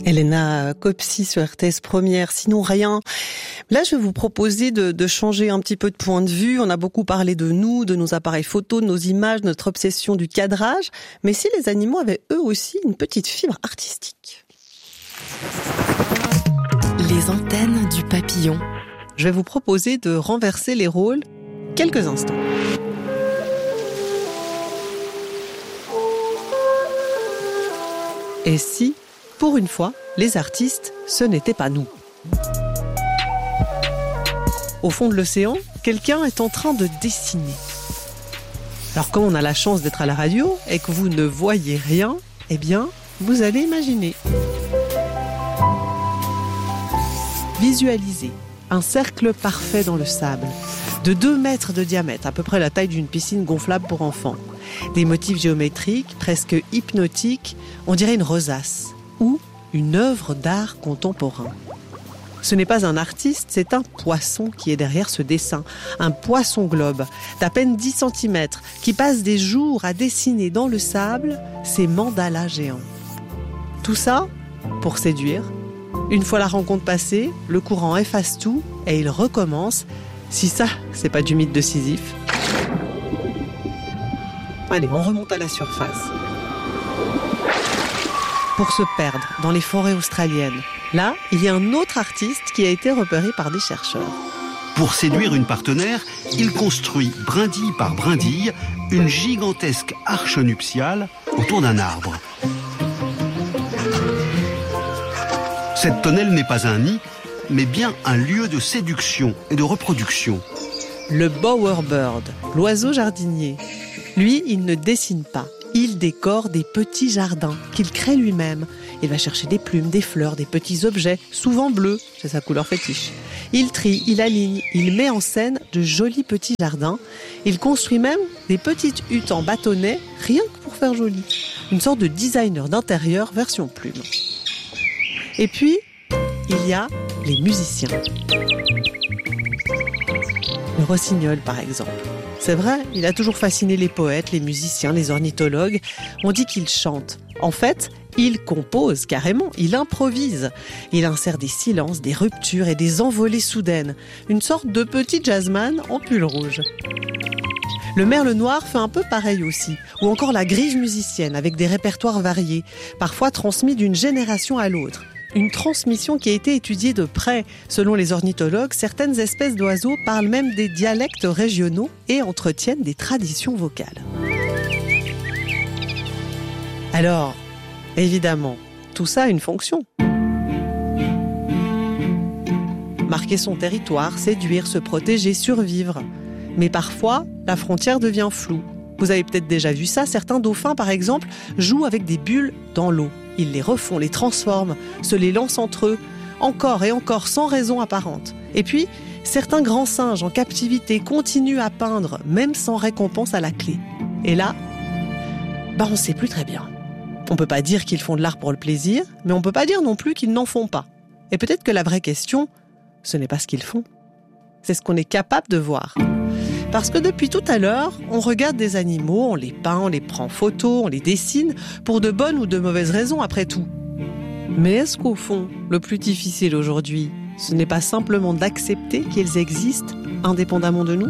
Elena Copsi sur RTS Première, sinon rien. Là, je vais vous proposer de changer un petit peu de point de vue. On a beaucoup parlé de nous, de nos appareils photos, de nos images, de notre obsession du cadrage. Mais si les animaux avaient eux aussi une petite fibre artistique? Les antennes du papillon. Je vais vous proposer de renverser les rôles quelques instants. Et si, pour une fois, les artistes, ce n'était pas nous? Au fond de l'océan, quelqu'un est en train de dessiner. Alors comme on a la chance d'être à la radio et que vous ne voyez rien, eh bien, vous allez imaginer. Visualisez un cercle parfait dans le sable, de 2 mètres de diamètre, à peu près la taille d'une piscine gonflable pour enfants. Des motifs géométriques, presque hypnotiques, on dirait une rosace ou une œuvre d'art contemporain. Ce n'est pas un artiste, c'est un poisson qui est derrière ce dessin. Un poisson globe d'à peine 10 cm qui passe des jours à dessiner dans le sable ces mandalas géants. Tout ça pour séduire. Une fois la rencontre passée, le courant efface tout et il recommence. Si ça, c'est pas du mythe de Sisyphe. Allez, on remonte à la surface. Pour se perdre dans les forêts australiennes. Là, il y a un autre artiste qui a été repéré par des chercheurs. Pour séduire une partenaire, il construit brindille par brindille une gigantesque arche nuptiale autour d'un arbre. Cette tonnelle n'est pas un nid, mais bien un lieu de séduction et de reproduction. Le bowerbird, l'oiseau jardinier. Lui, il ne dessine pas. Il décore des petits jardins qu'il crée lui-même. Il va chercher des plumes, des fleurs, des petits objets, souvent bleus, c'est sa couleur fétiche. Il trie, il aligne, il met en scène de jolis petits jardins. Il construit même des petites huttes en bâtonnets, rien que pour faire joli. Une sorte de designer d'intérieur version plume. Et puis, il y a les musiciens. Le rossignol, par exemple. C'est vrai, il a toujours fasciné les poètes, les musiciens, les ornithologues. On dit qu'il chante. En fait, il compose carrément, il improvise. Il insère des silences, des ruptures et des envolées soudaines. Une sorte de petit jazzman en pull rouge. Le merle noir fait un peu pareil aussi. Ou encore la grige musicienne avec des répertoires variés, parfois transmis d'une génération à l'autre. Une transmission qui a été étudiée de près. Selon les ornithologues, certaines espèces d'oiseaux parlent même des dialectes régionaux et entretiennent des traditions vocales. Alors, évidemment, tout ça a une fonction. Marquer son territoire, séduire, se protéger, survivre. Mais parfois, la frontière devient floue. Vous avez peut-être déjà vu ça, certains dauphins par exemple jouent avec des bulles dans l'eau. Ils les refont, les transforment, se les lancent entre eux, encore et encore sans raison apparente. Et puis, certains grands singes en captivité continuent à peindre, même sans récompense à la clé. Et là, on ne sait plus très bien. On ne peut pas dire qu'ils font de l'art pour le plaisir, mais on ne peut pas dire non plus qu'ils n'en font pas. Et peut-être que la vraie question, ce n'est pas ce qu'ils font. C'est ce qu'on est capable de voir. Parce que depuis tout à l'heure, on regarde des animaux, on les peint, on les prend en photo, on les dessine, pour de bonnes ou de mauvaises raisons après tout. Mais est-ce qu'au fond, le plus difficile aujourd'hui, ce n'est pas simplement d'accepter qu'ils existent indépendamment de nous ?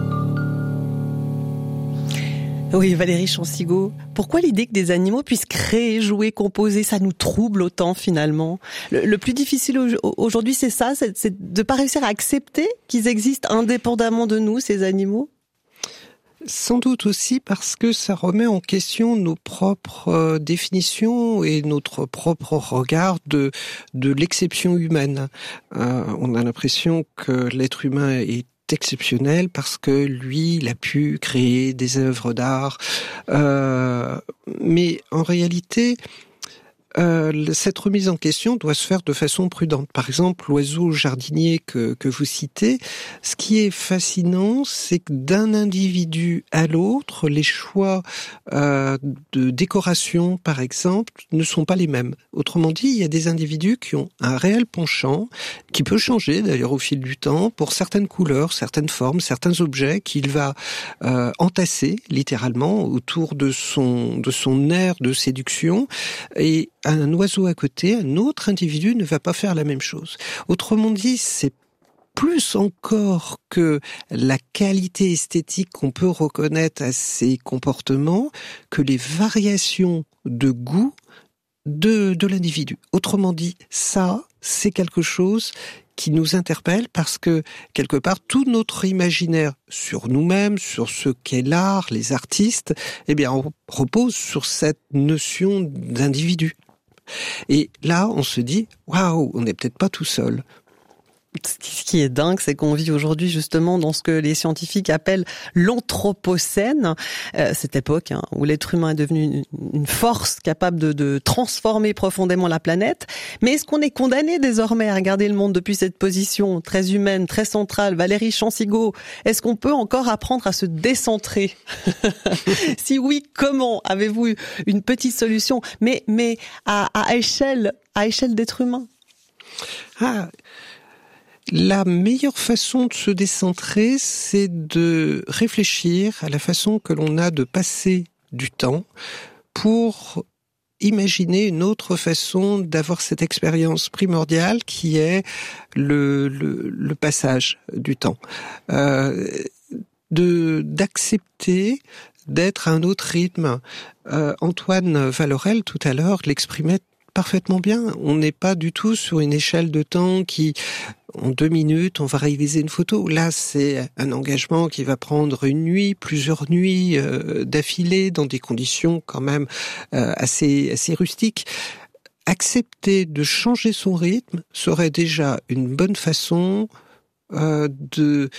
Oui, Valérie Chansigo, pourquoi l'idée que des animaux puissent créer, jouer, composer, ça nous trouble autant finalement ? Le plus difficile aujourd'hui, c'est ça, c'est de ne pas réussir à accepter qu'ils existent indépendamment de nous, ces animaux ? Sans doute aussi parce que ça remet en question nos propres définitions et notre propre regard de l'exception humaine. On a l'impression que l'être humain est exceptionnel parce que lui, il a pu créer des œuvres d'art. Mais en réalité, cette remise en question doit se faire de façon prudente. Par exemple, l'oiseau jardinier que vous citez, ce qui est fascinant, c'est que d'un individu à l'autre, les choix de décoration, par exemple, ne sont pas les mêmes. Autrement dit, il y a des individus qui ont un réel penchant, qui peut changer d'ailleurs au fil du temps, pour certaines couleurs, certaines formes, certains objets qu'il va entasser littéralement autour de son aire de séduction. Et un oiseau à côté, un autre individu ne va pas faire la même chose. Autrement dit, c'est plus encore que la qualité esthétique qu'on peut reconnaître à ces comportements, que les variations de goût de l'individu. Autrement dit, ça, c'est quelque chose qui nous interpelle parce que, quelque part, tout notre imaginaire sur nous-mêmes, sur ce qu'est l'art, les artistes, eh bien, on repose sur cette notion d'individu. Et là, on se dit, waouh, on n'est peut-être pas tout seul. Ce qui est dingue, c'est qu'on vit aujourd'hui justement dans ce que les scientifiques appellent l'anthropocène, cette époque où l'être humain est devenu une force capable de transformer profondément la planète. Mais est-ce qu'on est condamné désormais à regarder le monde depuis cette position très humaine, très centrale? Valérie Chancigot, est-ce qu'on peut encore apprendre à se décentrer? Si oui, comment? Avez-vous une petite solution, mais à échelle d'être humain? La meilleure façon de se décentrer, c'est de réfléchir à la façon que l'on a de passer du temps pour imaginer une autre façon d'avoir cette expérience primordiale qui est le passage du temps. D'accepter d'être à un autre rythme. Antoine Valorel, tout à l'heure, l'exprimait parfaitement bien. On n'est pas du tout sur une échelle de temps qui, en 2 minutes, on va réaliser une photo. Là, c'est un engagement qui va prendre une nuit, plusieurs nuits d'affilée, dans des conditions quand même assez rustiques. Accepter de changer son rythme serait déjà une bonne façon de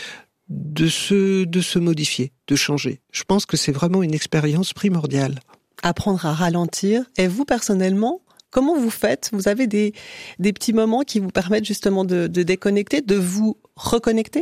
se modifier, de changer. Je pense que c'est vraiment une expérience primordiale. Apprendre à ralentir. Et vous, personnellement, comment vous faites? Vous avez des petits moments qui vous permettent justement de déconnecter, de vous reconnecter?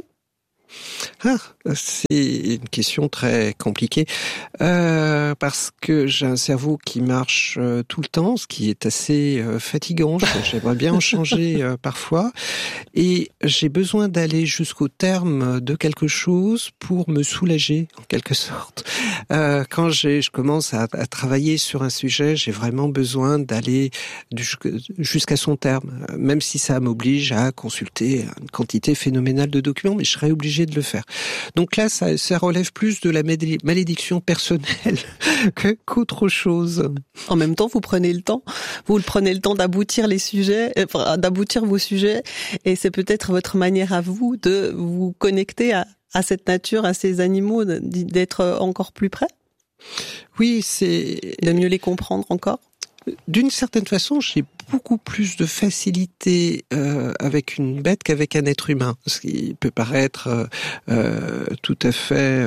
C'est une question très compliquée parce que j'ai un cerveau qui marche tout le temps, ce qui est assez fatigant. J'aimerais bien en changer parfois, et j'ai besoin d'aller jusqu'au terme de quelque chose pour me soulager en quelque sorte. Quand je commence à travailler sur un sujet, j'ai vraiment besoin d'aller jusqu'à son terme, même si ça m'oblige à consulter une quantité phénoménale de documents, mais je serais obligé de le faire. Donc là, ça relève plus de la malédiction personnelle qu'autre chose. En même temps, vous prenez le temps d'aboutir les sujets, d'aboutir vos sujets, et c'est peut-être votre manière à vous de vous connecter à cette nature, à ces animaux, d'être encore plus près. Oui, c'est de mieux les comprendre encore. D'une certaine façon, j'ai beaucoup plus de facilité avec une bête qu'avec un être humain, ce qui peut paraître tout à fait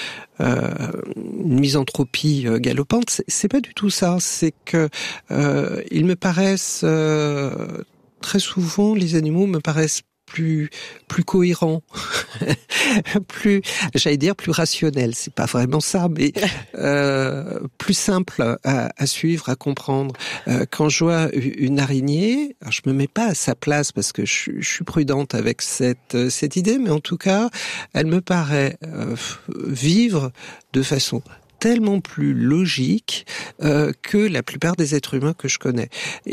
une misanthropie galopante. C'est pas du tout ça. C'est que ils me paraissent très souvent, les animaux me paraissent plus cohérent, plus rationnel. C'est pas vraiment ça, mais plus simple à suivre, à comprendre. Quand je vois une araignée, alors je me mets pas à sa place parce que je suis prudente avec cette idée, mais en tout cas, elle me paraît vivre de façon tellement plus logique que la plupart des êtres humains que je connais.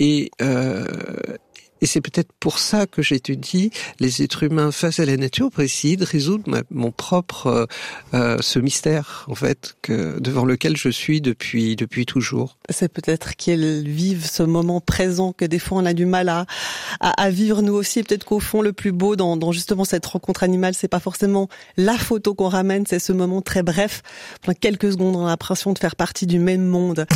Et c'est peut-être pour ça que j'étudie les êtres humains face à la nature, pour essayer de résoudre mon propre ce mystère en fait devant lequel je suis depuis toujours. C'est peut-être qu'elles vivent ce moment présent que des fois on a du mal à vivre nous aussi. Et peut-être qu'au fond le plus beau dans justement cette rencontre animale, c'est pas forcément la photo qu'on ramène, c'est ce moment très bref, pendant quelques secondes, on a l'impression de faire partie du même monde.